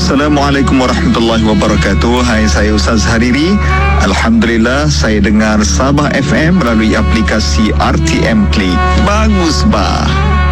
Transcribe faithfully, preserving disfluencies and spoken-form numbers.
Assalamualaikum warahmatullahi wabarakatuh. Hai, saya Ustaz Hariri. Alhamdulillah, saya dengar Sabah F M melalui aplikasi R T M Klik. Bagus bah.